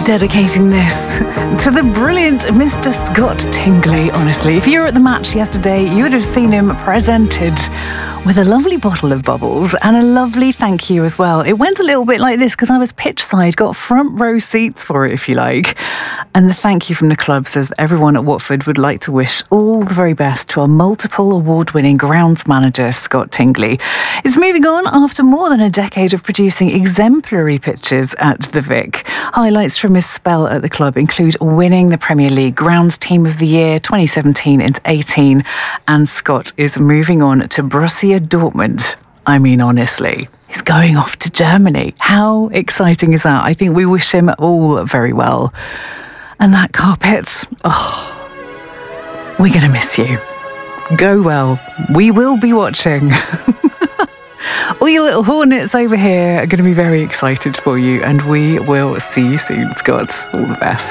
Dedicating this to the brilliant Mr. Scott Tingley, honestly. If you were at the match yesterday, you would have seen him presented with a lovely bottle of bubbles and a lovely thank you as well. It went a little bit like this because I was pitch side, got front row seats for it, if you like. And the thank you from the club says that everyone at Watford would like to wish all the very best to our multiple award-winning grounds manager, Scott Tingley. It's moving on after more than a decade of producing exemplary pitches at the Vic. Highlights from his spell at the club include winning the Premier League Grounds Team of the Year 2017 and 18, and Scott is moving on to Borussia Dortmund. I mean, honestly, he's going off to Germany. How exciting is that? I think we wish him all very well. And that carpet, we're going to miss you. Go well. We will be watching. All your little hornets over here are going to be very excited for you, and we will see you soon, Scott. All the best.